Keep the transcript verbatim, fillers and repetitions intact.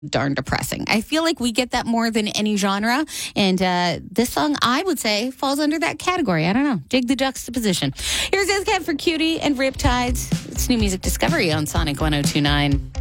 darn depressing. I feel like we get that more than any genre. And uh, this song, I would say, falls under that category. I don't know. Dig the juxtaposition. Here's Izcat for Cutie and Riptides. It's new music discovery on Sonic one oh two nine.